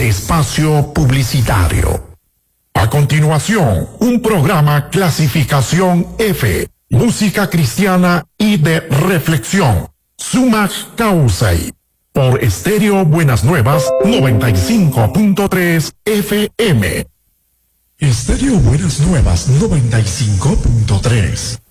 Espacio publicitario. A continuación, un programa clasificación F, música cristiana y de reflexión. Sumach Causei, por Estéreo Buenas Nuevas 95.3 FM. Estéreo Buenas Nuevas 95.3.